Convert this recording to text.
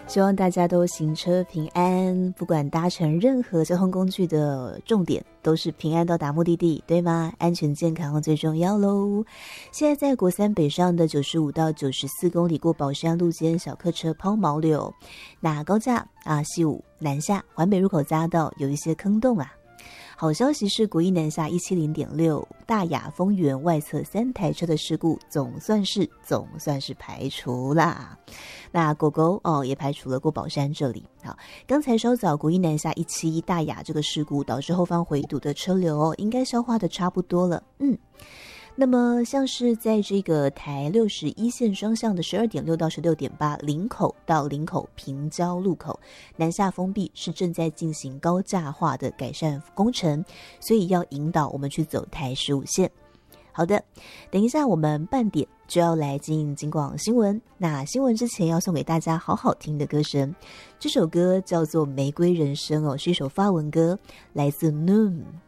希望大家都行车平安，不管搭乘任何交通工具的重点都是平安到达目的地，对吗？安全健康最重要咯。现在在国三北上的95到94公里过宝山路肩小客车抛锚了，那高架西武南下环北入口匝道有一些坑洞啊。好消息是国一南下 170.6 大雅丰原外侧3台车的事故总算是排除啦。那狗狗也排除了过宝山这里。好，刚才稍早国一南下171大雅这个事故导致后方回堵的车流应该消化的差不多了。那么像是在这个台61线双向的 12.6 到 16.8 林口到林口平交路口南下封闭是正在进行高架化的改善工程，所以要引导我们去走台15线。好的，等一下我们半点就要来进警广新闻，那新闻之前要送给大家好好听的歌声，这首歌叫做玫瑰人生是一首法文歌，来自 Noon。